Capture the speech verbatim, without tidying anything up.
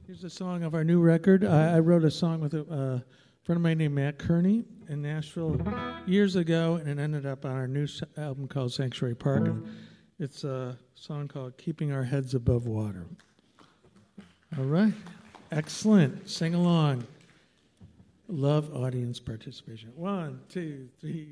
Here's a song of our new record. I, I wrote a song with a uh, friend of mine named Matt Kearney in Nashville years ago, and it ended up on our new s- album called Sanctuary Park. And it's a song called Keeping Our Heads Above Water. All right. Excellent. Sing along. Love audience participation. One, two, three.